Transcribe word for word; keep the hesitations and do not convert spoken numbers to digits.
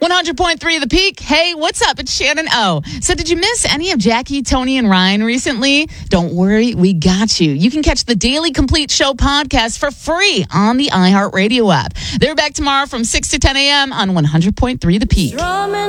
one hundred point three The Peak. Hey, what's up? It's Shannon O. So did you miss any of Jackie, Tony, and Ryan recently? Don't worry, we got you. You can catch the Daily Complete Show podcast for free on the iHeartRadio app. They're back tomorrow from six to ten a.m. on one hundred point three The Peak.